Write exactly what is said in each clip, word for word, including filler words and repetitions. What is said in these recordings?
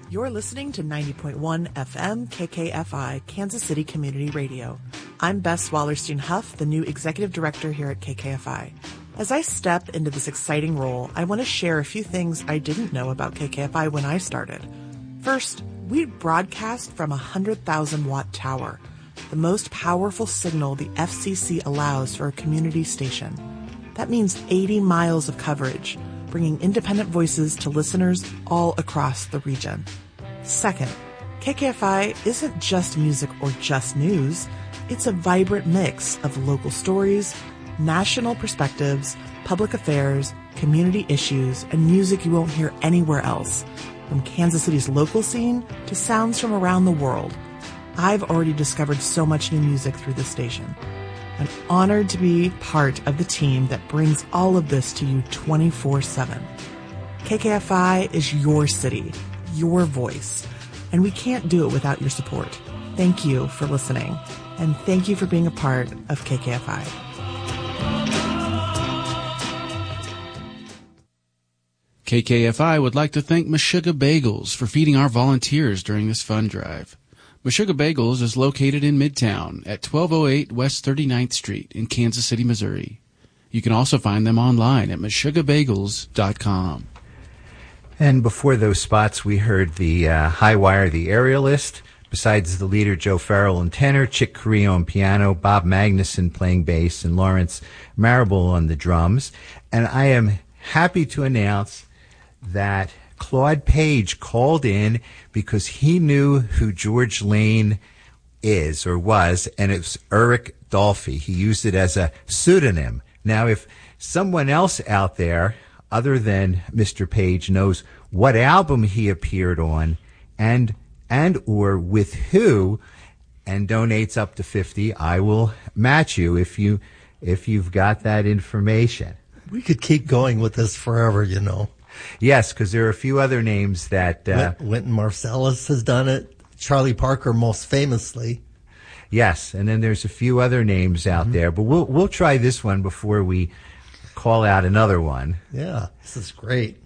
You're listening to ninety point one F M K K F I, Kansas City Community Radio. I'm Bess Wallerstein Huff, the new executive director here at K K F I. As I step into this exciting role, I want to share a few things I didn't know about K K F I when I started. First, we broadcast from a one hundred thousand watt tower, the most powerful signal the F C C allows for a community station. That means eighty miles of coverage, bringing independent voices to listeners all across the region. Second, K K F I isn't just music or just news. It's a vibrant mix of local stories, national perspectives, public affairs, community issues, and music you won't hear anywhere else. From Kansas City's local scene to sounds from around the world. I've already discovered so much new music through this station. I'm honored to be part of the team that brings all of this to you twenty-four seven. K K F I is your city, your voice, and we can't do it without your support. Thank you for listening, and thank you for being a part of K K F I. K K F I would like to thank Meshuggah Bagels for feeding our volunteers during this fund drive. Meshuggah Bagels is located in Midtown at twelve oh eight West thirty-ninth Street in Kansas City, Missouri. You can also find them online at meshuggah bagels dot com. And before those spots, we heard the uh, High Wire, the Aerialist. Besides the leader, Joe Farrell on tenor, Chick Corea on piano, Bob Magnuson playing bass, and Lawrence Marable on the drums. And I am happy to announce that Claude Page called in because he knew who George Lane is or was, and it's Eric Dolphy. He used it as a pseudonym. Now, if someone else out there other than Mister Page knows what album he appeared on and and or with who and donates up to fifty, I will match you if you if you've got that information. We could keep going with this forever, you know. Yes, because there are a few other names that... Uh, Wynton Marsalis has done it. Charlie Parker, most famously. Yes, and then there's a few other names out mm-hmm. there. But we'll we'll try this one before we call out another one. Yeah, this is great.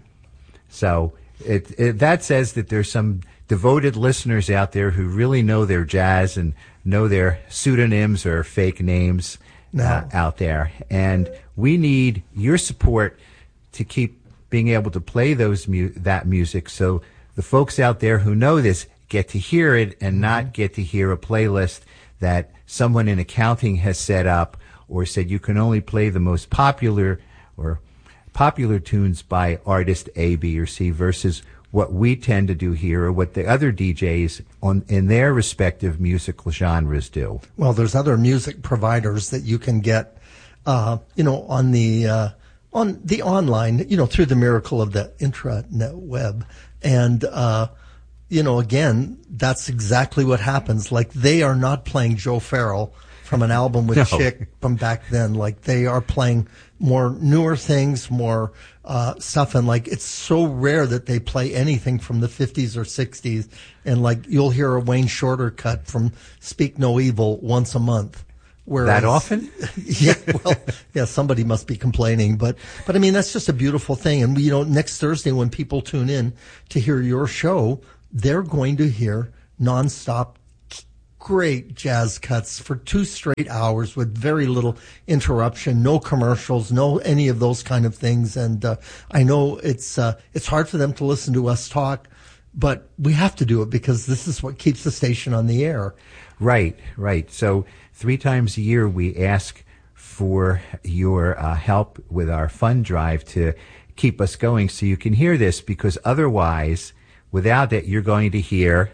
So it, it that says that there's some devoted listeners out there who really know their jazz and know their pseudonyms or fake names no. uh, out there. And we need your support to keep being able to play those mu- that music, so the folks out there who know this get to hear it and mm-hmm. not get to hear a playlist that someone in accounting has set up or said you can only play the most popular or popular tunes by artist A, B, or C versus what we tend to do here or what the other D Js on in their respective musical genres do. Well, there's other music providers that you can get, uh, you know, on the... Uh, on the online, you know, through the miracle of the intranet web. And, uh, you know, again, that's exactly what happens. Like, they are not playing Joe Farrell from an album with no. Chick from back then. Like, they are playing more newer things, more uh stuff. And, like, it's so rare that they play anything from the fifties or sixties. And, like, you'll hear a Wayne Shorter cut from Speak No Evil once a month. Whereas, that often? yeah, well, yeah, somebody must be complaining. But, but I mean, that's just a beautiful thing. And, you know, next Thursday when people tune in to hear your show, they're going to hear nonstop great jazz cuts for two straight hours with very little interruption, no commercials, no any of those kind of things. And uh, I know it's uh, it's hard for them to listen to us talk, but we have to do it because this is what keeps the station on the air. Right, right. So three times a year we ask for your uh, help with our fund drive to keep us going so you can hear this, because otherwise, without it, you're going to hear...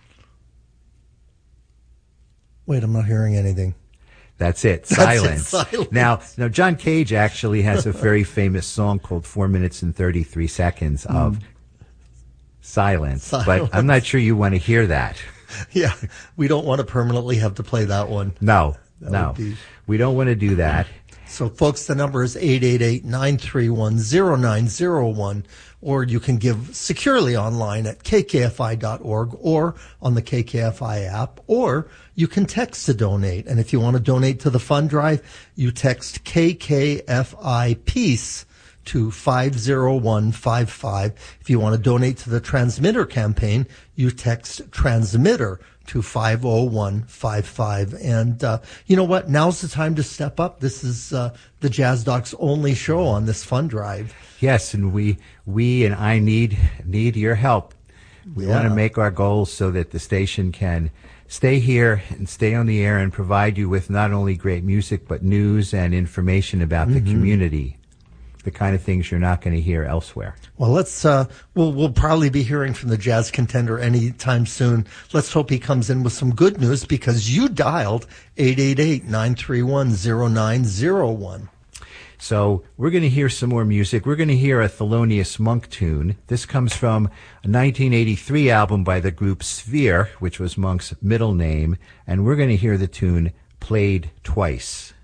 Wait, I'm not hearing anything. That's it, silence. That's it, silence. Now, now, John Cage actually has a very famous song called Four Minutes and thirty-three Seconds of mm. silence, silence, but I'm not sure you want to hear that. Yeah, we don't want to permanently have to play that one. No, that no, be... we don't want to do that. So, folks, the number is eight eight eight, nine three one, zero nine zero one, or you can give securely online at k k f i dot org or on the K K F I app, or you can text to donate. And if you want to donate to the fund drive, you text K K F I Peace to five zero one five five. If you want to donate to the Transmitter campaign, you text Transmitter to five oh one five five. And uh, you know what? Now's the time to step up. This is uh, the Jazz Docs only show on this fund drive. Yes, and we we and I need need your help. We Yeah. want to make our goals so that the station can stay here and stay on the air and provide you with not only great music but news and information about Mm-hmm. the community, the kind of things you're not going to hear elsewhere. Well, let's uh, we'll we'll probably be hearing from the Jazz Contender anytime soon. Let's hope he comes in with some good news, because you dialed eight eight eight, nine three one, zero nine zero one. So we're going to hear some more music. We're going to hear a Thelonious Monk tune. This comes from a nineteen eighty-three album by the group Sphere, which was Monk's middle name, and we're going to hear the tune Played Twice.